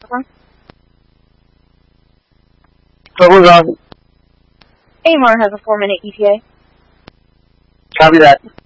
Pepper. Pepper's on. AMAR has a 4-minute ETA. Copy that.